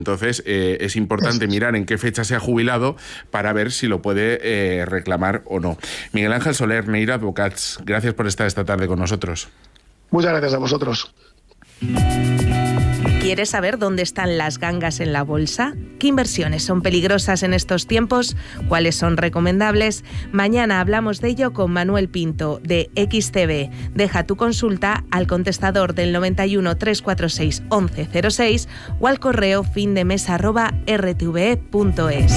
Entonces, es importante mirar en qué fecha se ha jubilado para ver si lo puede reclamar o no. Miguel Ángel Soler, Neira Advocats, gracias por estar esta tarde con nosotros. Muchas gracias a vosotros. ¿Quieres saber dónde están las gangas en la bolsa? ¿Qué inversiones son peligrosas en estos tiempos? ¿Cuáles son recomendables? Mañana hablamos de ello con Manuel Pinto, de XTB. Deja tu consulta al contestador del 91 346 1106 o al correo findemes@rtve.es.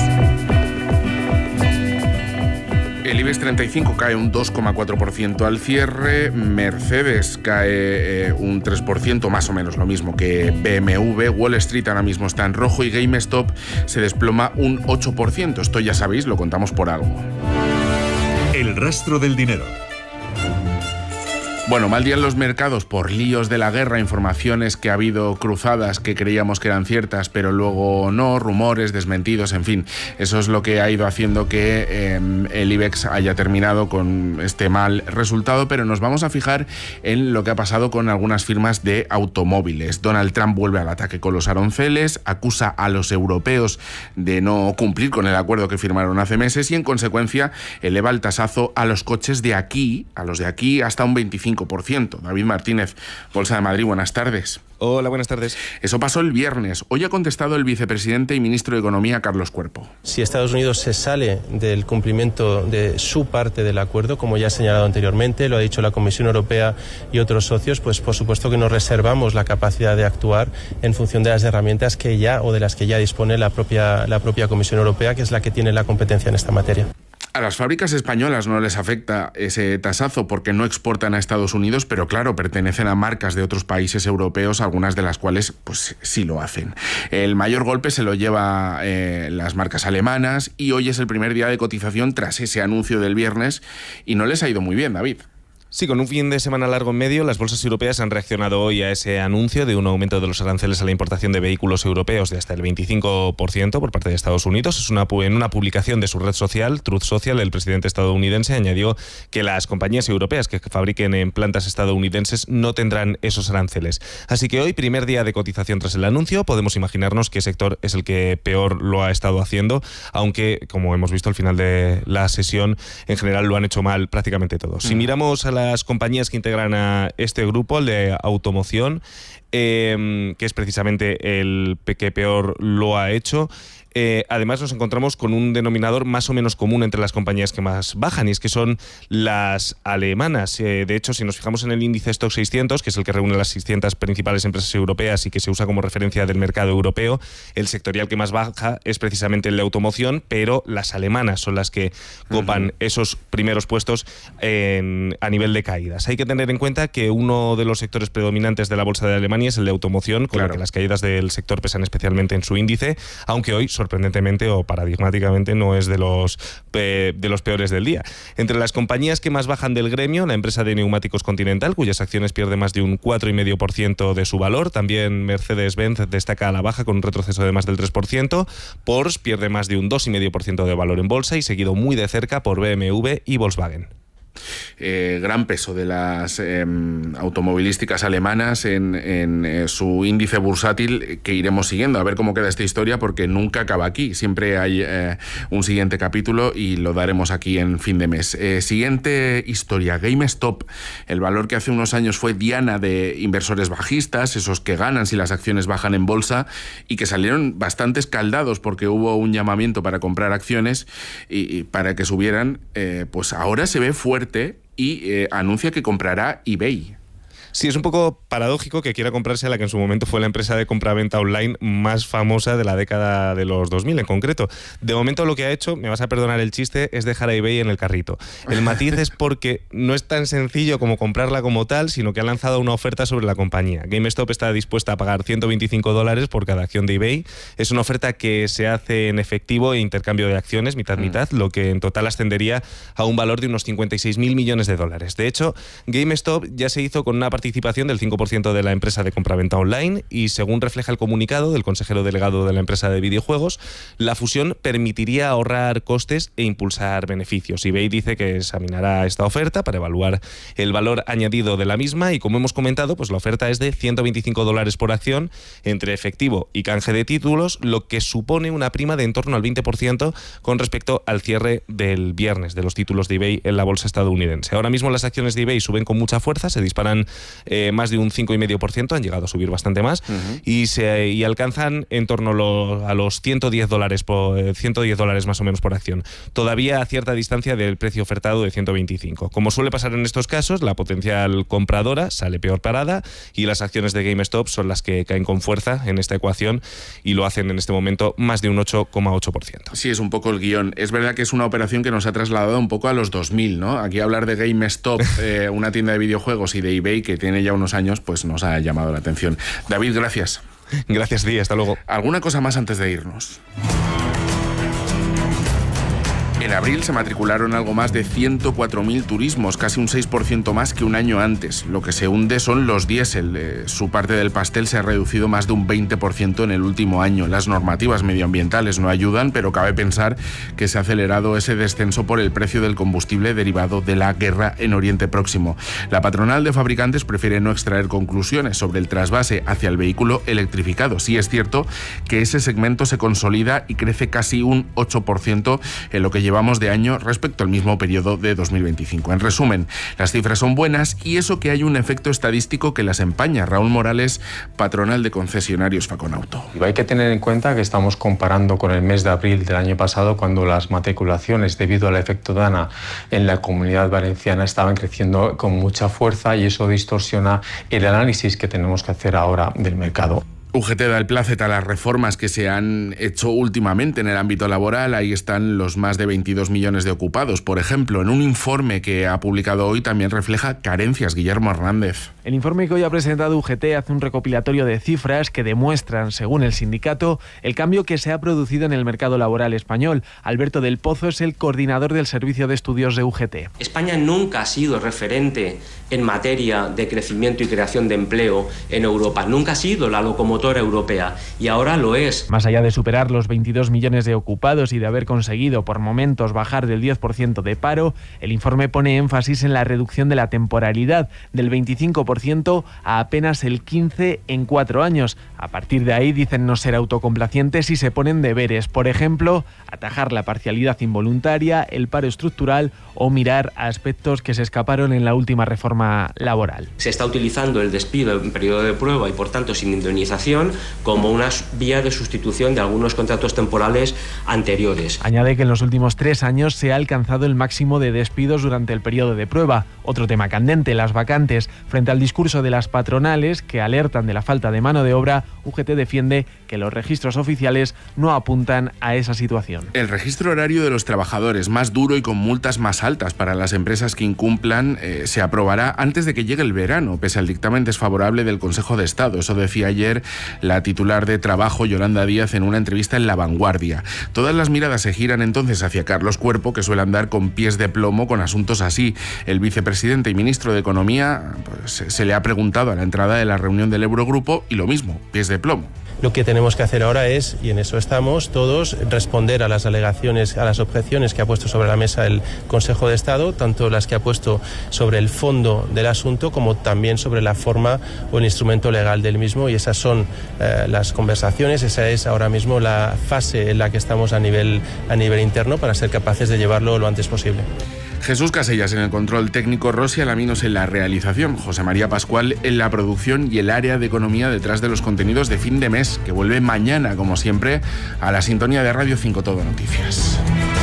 El IBEX 35 cae un 2,4% al cierre, Mercedes cae un 3%, más o menos lo mismo que BMW, Wall Street ahora mismo está en rojo y GameStop se desploma un 8%. Esto ya sabéis, lo contamos por algo. El rastro del dinero. Bueno, mal día en los mercados por líos de la guerra, informaciones que ha habido cruzadas que creíamos que eran ciertas, pero luego no, rumores, desmentidos, en fin. Eso es lo que ha ido haciendo que el IBEX haya terminado con este mal resultado, pero nos vamos a fijar en lo que ha pasado con algunas firmas de automóviles. Donald Trump vuelve al ataque con los aranceles, acusa a los europeos de no cumplir con el acuerdo que firmaron hace meses y, en consecuencia, eleva el tasazo a los coches de aquí, a los de aquí, hasta un 25%. David Martínez, Bolsa de Madrid, buenas tardes. Hola, buenas tardes. Eso pasó el viernes. Hoy ha contestado el vicepresidente y ministro de Economía, Carlos Cuerpo. Si Estados Unidos se sale del cumplimiento de su parte del acuerdo, como ya he señalado anteriormente, lo ha dicho la Comisión Europea y otros socios, pues por supuesto que nos reservamos la capacidad de actuar en función de las herramientas que ya o de las que ya dispone la propia Comisión Europea, que es la que tiene la competencia en esta materia. A las fábricas españolas no les afecta ese tasazo porque no exportan a Estados Unidos, pero claro, pertenecen a marcas de otros países europeos, algunas de las cuales pues sí lo hacen. El mayor golpe se lo lleva las marcas alemanas y hoy es el primer día de cotización tras ese anuncio del viernes y no les ha ido muy bien, David. Sí, con un fin de semana largo en medio, las bolsas europeas han reaccionado hoy a ese anuncio de un aumento de los aranceles a la importación de vehículos europeos de hasta el 25% por parte de Estados Unidos. En una publicación de su red social, Truth Social, el presidente estadounidense añadió que las compañías europeas que fabriquen en plantas estadounidenses no tendrán esos aranceles. Así que hoy, primer día de cotización tras el anuncio, podemos imaginarnos qué sector es el que peor lo ha estado haciendo, aunque, como hemos visto al final de la sesión, en general lo han hecho mal prácticamente todos. Si miramos a las compañías que integran a este grupo, el de automoción, que es precisamente el que peor lo ha hecho, además nos encontramos con un denominador más o menos común entre las compañías que más bajan, y es que son las alemanas. De hecho, si nos fijamos en el índice Stoxx 600, que es el que reúne las 600 principales empresas europeas y que se usa como referencia del mercado europeo, el sectorial que más baja es precisamente el de automoción, pero las alemanas son las que copan esos primeros puestos a nivel de caídas. Hay que tener en cuenta que uno de los sectores predominantes de la bolsa de Alemania es el de automoción, con lo que las caídas del sector pesan especialmente en su índice, aunque hoy sorprendentemente o paradigmáticamente no es de los peores del día. Entre las compañías que más bajan del gremio, la empresa de neumáticos Continental, cuyas acciones pierden más de un 4,5% de su valor. También Mercedes-Benz destaca a la baja con un retroceso de más del 3%. Porsche pierde más de un 2,5% de valor en bolsa y seguido muy de cerca por BMW y Volkswagen. Gran peso de las automovilísticas alemanas en su índice bursátil, que iremos siguiendo a ver cómo queda esta historia, porque nunca acaba aquí, siempre hay un siguiente capítulo y lo daremos aquí en fin de mes. Siguiente historia, GameStop, el valor que hace unos años fue diana de inversores bajistas, esos que ganan si las acciones bajan en bolsa y que salieron bastante escaldados porque hubo un llamamiento para comprar acciones y para que subieran, pues ahora se ve fuerte y anuncia que comprará eBay. Sí, es un poco paradójico que quiera comprarse a la que en su momento fue la empresa de compra-venta online más famosa de la década de los 2000 en concreto. De momento lo que ha hecho, me vas a perdonar el chiste, es dejar a eBay en el carrito. El matiz es porque no es tan sencillo como comprarla como tal, sino que ha lanzado una oferta sobre la compañía. GameStop está dispuesta a pagar $125 por cada acción de eBay. Es una oferta que se hace en efectivo e intercambio de acciones, mitad-mitad, lo que en total ascendería a un valor de unos $56.000 millones. De hecho, GameStop ya se hizo con una participación participación del 5% de la empresa de compraventa online y, según refleja el comunicado del consejero delegado de la empresa de videojuegos, la fusión permitiría ahorrar costes e impulsar beneficios. eBay dice que examinará esta oferta para evaluar el valor añadido de la misma y, como hemos comentado, pues la oferta es de $125 por acción entre efectivo y canje de títulos, lo que supone una prima de en torno al 20% con respecto al cierre del viernes de los títulos de eBay en la bolsa estadounidense. Ahora mismo las acciones de eBay suben con mucha fuerza, se disparan más de un 5,5%, han llegado a subir bastante más, y alcanzan en torno a los $110 más o menos por acción, todavía a cierta distancia del precio ofertado de 125. Como suele pasar en estos casos, la potencial compradora sale peor parada y las acciones de GameStop son las que caen con fuerza en esta ecuación y lo hacen en este momento más de un 8,8%. Sí, es un poco el guión. Es verdad que es una operación que nos ha trasladado un poco a los 2000, ¿no? Aquí hablar de GameStop, una tienda de videojuegos, y de eBay, que tiene ya unos años, pues nos ha llamado la atención. David, gracias. Gracias a ti, hasta luego. ¿Alguna cosa más antes de irnos? En abril se matricularon algo más de 104.000 turismos, casi un 6% más que un año antes. Lo que se hunde son los diésel. Su parte del pastel se ha reducido más de un 20% en el último año. Las normativas medioambientales no ayudan, pero cabe pensar que se ha acelerado ese descenso por el precio del combustible derivado de la guerra en Oriente Próximo. La patronal de fabricantes prefiere no extraer conclusiones sobre el trasvase hacia el vehículo electrificado. Sí es cierto que ese segmento se consolida y crece casi un 8% en lo que llevamos de año respecto al mismo periodo de 2025. En resumen, las cifras son buenas y eso que hay un efecto estadístico que las empaña. Raúl Morales, patronal de concesionarios Faconauto. Hay que tener en cuenta que estamos comparando con el mes de abril del año pasado, cuando las matriculaciones, debido al efecto Dana en la Comunidad Valenciana, estaban creciendo con mucha fuerza, y eso distorsiona el análisis que tenemos que hacer ahora del mercado. UGT da el plácet a las reformas que se han hecho últimamente en el ámbito laboral. Ahí están los más de 22 millones de ocupados. Por ejemplo, en un informe que ha publicado hoy también refleja carencias. Guillermo Hernández. El informe que hoy ha presentado UGT hace un recopilatorio de cifras que demuestran, según el sindicato, el cambio que se ha producido en el mercado laboral español. Alberto del Pozo es el coordinador del Servicio de Estudios de UGT. España nunca ha sido referente en materia de crecimiento y creación de empleo en Europa. Nunca ha sido la locomotora europea, y ahora lo es. Más allá de superar los 22 millones de ocupados y de haber conseguido por momentos bajar del 10% de paro, el informe pone énfasis en la reducción de la temporalidad del 25% a apenas el 15% en 4 años. A partir de ahí dicen no ser autocomplacientes y se ponen deberes, por ejemplo, atajar la parcialidad involuntaria, el paro estructural o mirar a aspectos que se escaparon en la última reforma laboral. Se está utilizando el despido en periodo de prueba y por tanto sin indemnización como una vía de sustitución de algunos contratos temporales anteriores. Añade que en los últimos 3 años se ha alcanzado el máximo de despidos durante el periodo de prueba. Otro tema candente, las vacantes. Frente al discurso de las patronales que alertan de la falta de mano de obra, UGT defiende que los registros oficiales no apuntan a esa situación. El registro horario de los trabajadores, más duro y con multas más altas para las empresas que incumplan, se aprobará antes de que llegue el verano, pese al dictamen desfavorable del Consejo de Estado. Eso decía ayer la titular de Trabajo, Yolanda Díaz, en una entrevista en La Vanguardia. Todas las miradas se giran entonces hacia Carlos Cuerpo, que suele andar con pies de plomo con asuntos así. El vicepresidente y ministro de Economía pues, se le ha preguntado a la entrada de la reunión del Eurogrupo y lo mismo, pies de plomo. Lo que tenemos que hacer ahora es, y en eso estamos todos, responder a las alegaciones, a las objeciones que ha puesto sobre la mesa el Consejo de Estado, tanto las que ha puesto sobre el fondo del asunto como también sobre la forma o el instrumento legal del mismo, y esas son las conversaciones, esa es ahora mismo la fase en la que estamos a nivel interno para ser capaces de llevarlo lo antes posible. Jesús Casellas en el control técnico, Rosy Alaminos en la realización, José María Pascual en la producción y el área de economía detrás de los contenidos de fin de mes, que vuelve mañana, como siempre, a la sintonía de Radio 5 Todo Noticias.